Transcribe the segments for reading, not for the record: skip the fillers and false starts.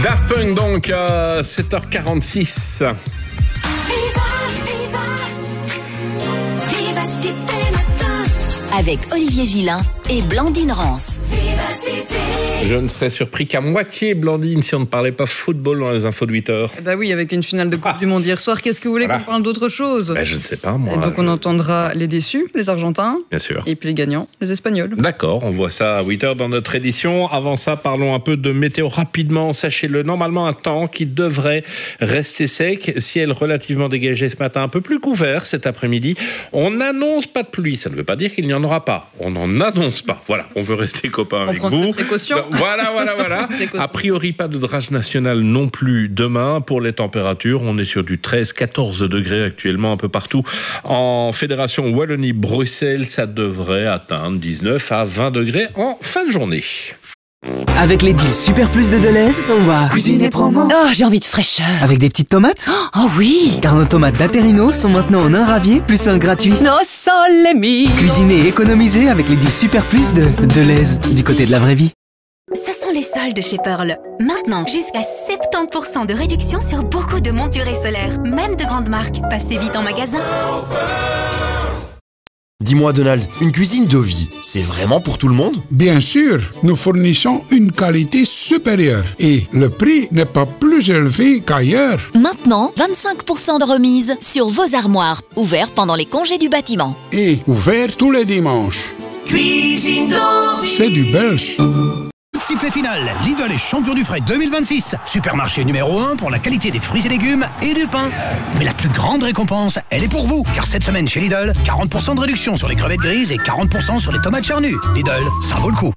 Daft Punk donc à 7h46. Avec Olivier Gillin et Blandine Rance. Je ne serais surpris qu'à moitié, Blandine, si on ne parlait pas football dans les infos de 8h. Bah oui, avec une finale de Coupe du Monde hier soir, qu'est-ce que vous voulez qu'on parle d'autre chose? Je ne sais pas, moi. Et donc on entendra les déçus, les Argentins. Bien sûr. Et puis les gagnants, les Espagnols. D'accord, on voit ça à 8h dans notre édition. Avant ça, parlons un peu de météo rapidement. Sachez-le, normalement un temps qui devrait rester sec. Ciel relativement dégagé ce matin, un peu plus couvert cet après-midi. On n'annonce pas de pluie, ça ne veut pas dire qu'il n'y en aura pas. On n'en annonce pas. Voilà, on veut rester copains avec vous. On prend ses précautions. Voilà. A priori, pas de drage national non plus demain. Pour les températures, on est sur du 13-14 degrés actuellement un peu partout. En Fédération Wallonie-Bruxelles, ça devrait atteindre 19 à 20 degrés en fin de journée. Avec les deals Super Plus de Deleuze, on va cuisiner promo. Oh, j'ai envie de fraîcheur. Avec des petites tomates. Oh oui. Car nos tomates d'Aterino sont maintenant en un ravier plus un gratuit. No sole mio. Cuisiner et économiser avec les deals Super Plus de Deleuze, du côté de la vraie vie. Ce sont les soldes chez Pearl. Maintenant, jusqu'à 70% de réduction sur beaucoup de monturés solaires, même de grandes marques. Passez vite en magasin. Dis-moi Donald, une cuisine Dovi, c'est vraiment pour tout le monde? Bien sûr, nous fournissons une qualité supérieure et le prix n'est pas plus élevé qu'ailleurs. Maintenant, 25% de remise sur vos armoires, ouverts pendant les congés du bâtiment. Et ouvert tous les dimanches. Cuisine Dovi. C'est du belge. Sifflet final, Lidl est champion du frais 2026. Supermarché numéro 1 pour la qualité des fruits et légumes et du pain. Mais la plus grande récompense, elle est pour vous. Car cette semaine chez Lidl, 40% de réduction sur les crevettes grises et 40% sur les tomates charnues. Lidl, ça vaut le coup.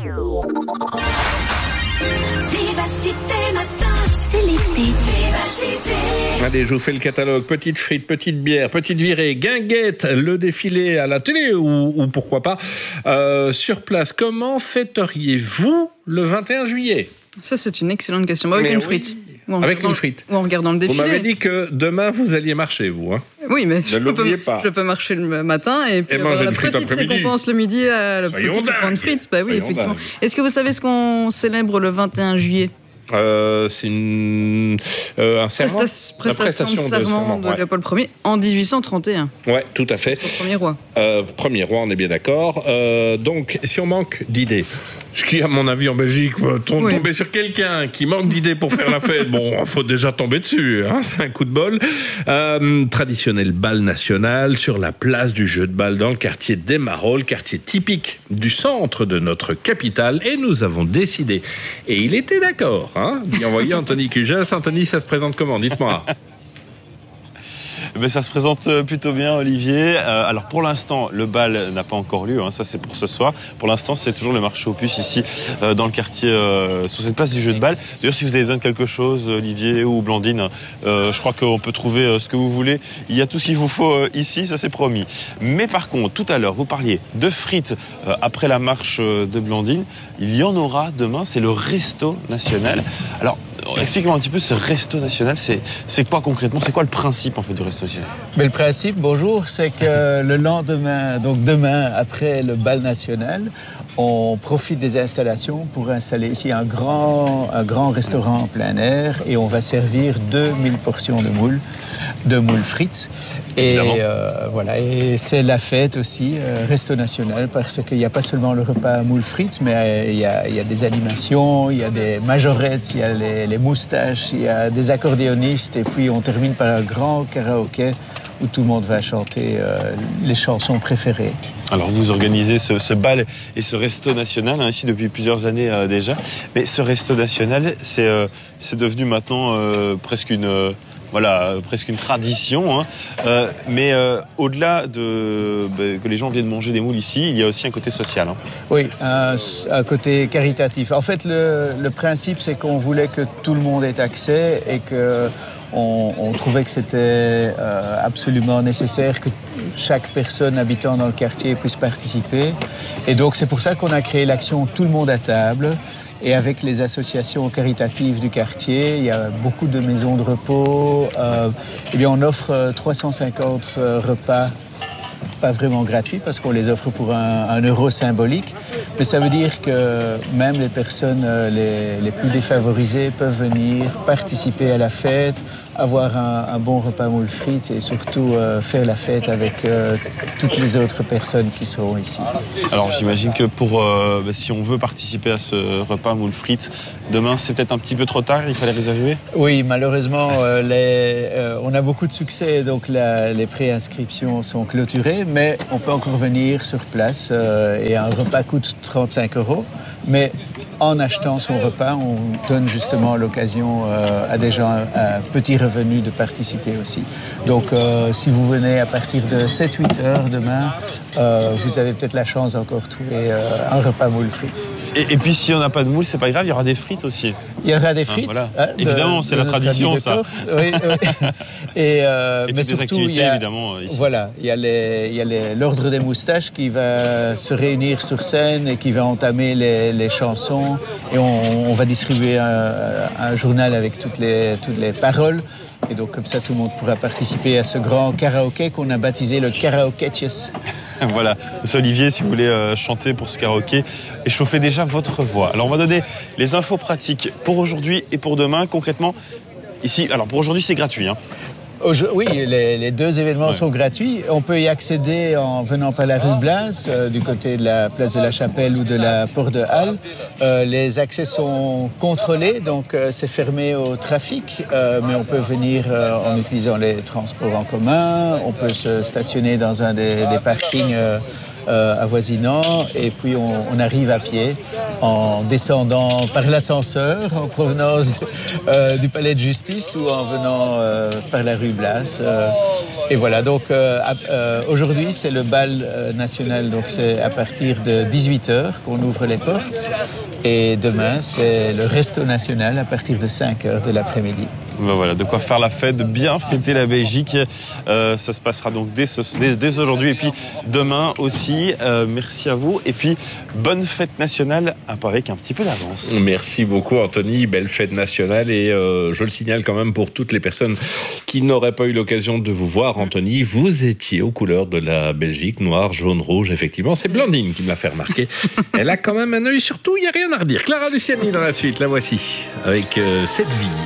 C'est l'été. Allez, je vous fais le catalogue. Petites frites, petites bières, petites virées, guinguettes, le défilé à la télé ou pourquoi pas sur place. Comment fêteriez-vous le 21 juillet? Ça, c'est une excellente question. Avec une frite. Avec une frite. Ou en regardant le défilé. Vous m'avez dit que demain, vous alliez marcher, vous. Hein? Oui, mais je peux marcher le matin et puis avoir la petite récompense le midi à la petite grande frite. Bah oui, effectivement. Est-ce que vous savez ce qu'on célèbre le 21 juillet? C'est un serment, prestation de serment de Léopold Ier en 1831. Ouais, tout à fait. Le premier roi. Premier roi, on est bien d'accord. Donc, si on manque d'idées, ce qui, à mon avis, en Belgique, tomber sur quelqu'un qui manque d'idées pour faire la fête, bon, il faut déjà tomber dessus, hein, c'est un coup de bol. Traditionnel bal national sur la place du jeu de balle dans le quartier des Marolles, quartier typique du centre de notre capitale. Et nous avons décidé, et il était d'accord, d'y envoyer Anthony Cujas. Anthony, ça se présente comment? Dites-moi. Ça se présente plutôt bien, Olivier. Alors pour l'instant, le bal n'a pas encore lieu, ça c'est pour ce soir. Pour l'instant, c'est toujours le marché aux puces ici, dans le quartier, sur cette place du jeu de balle. D'ailleurs, si vous avez besoin de quelque chose, Olivier ou Blandine, je crois qu'on peut trouver ce que vous voulez. Il y a tout ce qu'il vous faut ici, ça c'est promis. Mais par contre, tout à l'heure, vous parliez de frites après la marche de Blandine. Il y en aura demain, c'est le Resto National. Alors, expliquez-moi un petit peu ce Resto National, c'est quoi concrètement? C'est quoi le principe en fait du Resto National? Mais le principe, bonjour, c'est que le lendemain, donc demain, après le bal national, on profite des installations pour installer ici un grand restaurant en plein air et on va servir 2000 portions de moules frites. Et voilà, et c'est la fête aussi, Resto National, parce qu'il n'y a pas seulement le repas moules frites, mais il y a des animations, il y a des majorettes, il y a les moustaches, il y a des accordéonistes, et puis on termine par un grand karaoké où tout le monde va chanter les chansons préférées. Alors vous organisez ce bal et ce Resto National ici depuis plusieurs années déjà, mais ce Resto National, c'est devenu maintenant presque une tradition. Mais au-delà que les gens viennent manger des moules ici, il y a aussi un côté social. Oui, un côté caritatif. En fait, le principe, c'est qu'on voulait que tout le monde ait accès et qu'on trouvait que c'était absolument nécessaire que chaque personne habitant dans le quartier puisse participer. Et donc, c'est pour ça qu'on a créé l'action Tout le monde à table. Et avec les associations caritatives du quartier, il y a beaucoup de maisons de repos. On offre 350 repas pas vraiment gratuits parce qu'on les offre pour un euro symbolique. Mais ça veut dire que même les personnes les plus défavorisées peuvent venir participer à la fête, avoir un bon repas moule frites et surtout faire la fête avec toutes les autres personnes qui seront ici. Alors j'imagine que si on veut participer à ce repas moule frites, demain c'est peut-être un petit peu trop tard, il fallait réserver? Oui, malheureusement on a beaucoup de succès, donc les préinscriptions sont clôturées, mais on peut encore venir sur place et un repas coûte 35 €. Mais en achetant son repas, on donne justement l'occasion à des gens à petit revenu de participer aussi. Donc si vous venez à partir de 7-8 heures demain, vous avez peut-être la chance d'encore trouver un repas moule frites. Et puis si on n'a pas de moule, c'est pas grave, il y aura des frites aussi. Il y aura des frites. Voilà. Évidemment, c'est la tradition, ça. Oui, oui. Et mais surtout, activités, évidemment, ici. Voilà, il y a l'ordre des moustaches qui va se réunir sur scène et qui va entamer les chansons. Et on va distribuer un journal avec toutes les paroles. Et donc, comme ça, tout le monde pourra participer à ce grand karaoké qu'on a baptisé le Karaoké Chess. Voilà, Monsieur Olivier, si vous voulez chanter pour ce karaoké, échauffez déjà votre voix. Alors, on va donner les infos pratiques pour aujourd'hui et pour demain. Concrètement, ici, alors pour aujourd'hui, c'est gratuit, hein. Oui, les deux événements sont gratuits. On peut y accéder en venant par la rue Blas, du côté de la place de la Chapelle ou de la Porte de Halle. Les accès sont contrôlés, donc c'est fermé au trafic, mais on peut venir en utilisant les transports en commun. On peut se stationner dans un des parkings avoisinants, et puis on arrive à pied en descendant par l'ascenseur en provenance du palais de justice ou en venant par la rue Blas. Et voilà, donc aujourd'hui c'est le bal national, donc c'est à partir de 18h qu'on ouvre les portes, et demain c'est le resto national à partir de 5h de l'après-midi. Ben voilà, de quoi faire la fête, de bien fêter la Belgique. Ça se passera donc dès aujourd'hui et puis demain aussi. Merci à vous et puis bonne fête nationale avec un petit peu d'avance. Merci beaucoup Anthony, belle fête nationale et je le signale quand même pour toutes les personnes qui n'auraient pas eu l'occasion de vous voir, Anthony, vous étiez aux couleurs de la Belgique, noir, jaune, rouge, effectivement. C'est Blandine qui me l'a fait remarquer. Elle a quand même un œil sur tout, il n'y a rien à redire. Clara Luciani dans la suite, la voici, avec Cette vie.